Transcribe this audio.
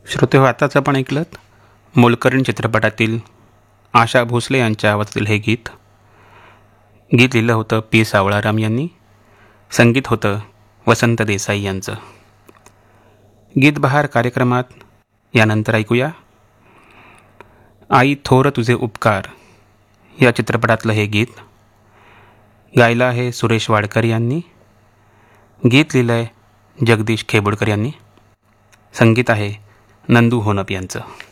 श्रोते हो, आताच आपण ऐकलं मोलकरीण चित्रपटातील आशा भोसले यांच्या आवाजातील हे गीत लिहिलं होतं पी सावळाराम यांनी. संगीत होतं वसंत देसाई यांचं. गीत बहार कार्यक्रमात यानंतर ऐकूया आई थोर तुझे उपकार या चित्रपटातलं हे गीत. गायलं आहे सुरेश वाडकर यांनी. गीत लिहिलं आहे जगदीश खेबोडकर यांनी. संगीत आहे नंदू होनप यांचं.